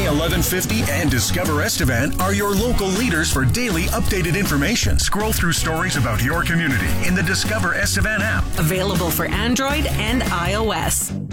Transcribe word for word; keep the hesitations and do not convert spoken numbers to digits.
A eleven fifty and Discover Estevan are your local leaders for daily updated information. Scroll through stories about your community in the Discover Estevan app. Available for Android and iOS.